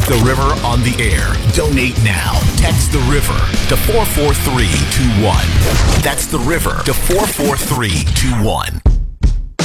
the River on the air. Donate now. Text the River to 44321. That's the River to 44321.